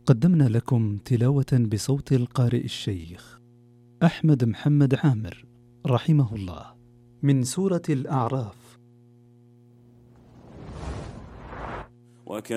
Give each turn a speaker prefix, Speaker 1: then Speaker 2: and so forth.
Speaker 1: قدمنا لكم تلاوة بصوت القارئ الشيخ أحمد محمد عامر رحمه الله من سورة الأعراف.